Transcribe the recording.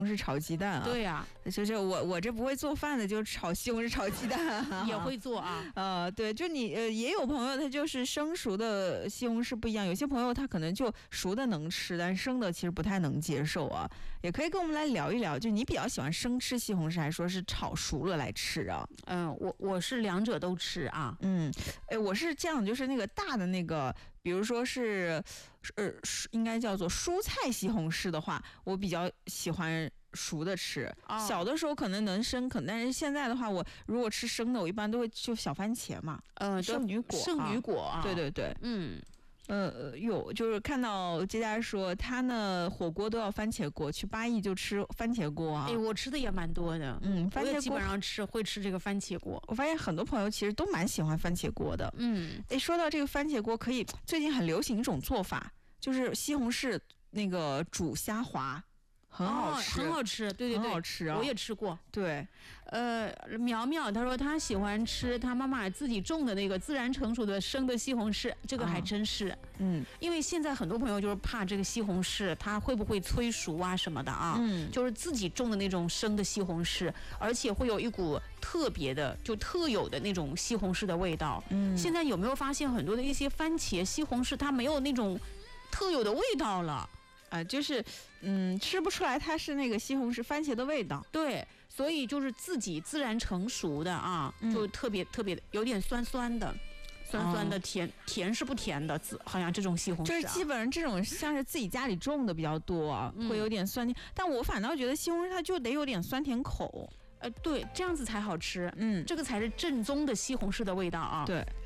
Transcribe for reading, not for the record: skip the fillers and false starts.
是炒鸡蛋啊。 对呀、 就是我这不会做饭的，就炒西红柿炒鸡蛋、啊、 也会做啊。 对，就你也有朋友他就是生熟的西红柿不一样，有些朋友他可能就熟的能吃，但是生的其实不太能接受啊。也可以跟我们来聊一聊，就你比较喜欢生吃西红柿，还是说是炒熟了来吃啊？ 我是两者都吃啊。 我是这样，就是那个大的那个，比如说是应该叫做蔬菜西红柿的话，我比较喜欢熟的吃。小的时候可能能生，但是现在的话，我如果吃生的，我一般都会就小番茄嘛，圣女果， 圣女果啊， 对对对，就是看到接家说他呢火锅都要番茄锅，去8亿就吃番茄锅啊。 我吃的也蛮多的， 番茄锅我也基本上会吃这个番茄锅。 我发现很多朋友其实都蛮喜欢番茄锅的。说到这个番茄锅，最近很流行一种做法，就是西红柿那个煮虾滑。很好吃， 很好吃，对对对， 很好吃啊！ 我也吃过。 对， 苗苗她说她喜欢吃她妈妈自己种的那个自然成熟的生的西红柿，这个还真是。因为现在很多朋友就是怕这个西红柿它会不会催熟啊什么的啊，就是自己种的那种生的西红柿，而且会有一股特别的就特有的那种西红柿的味道。现在有没有发现很多的一些番茄西红柿它没有那种特有的味道了？ 就是吃不出来它是那个西红柿番茄的味道。 对，所以就是自己自然成熟的啊，就特别特别有点酸酸的，酸酸的，甜是不甜的，好像这种西红柿就是基本上这种像是自己家里种的比较多啊，会有点酸甜。但我反倒觉得西红柿它就得有点酸甜口。 对，这样子才好吃。这个才是正宗的西红柿的味道啊。 对。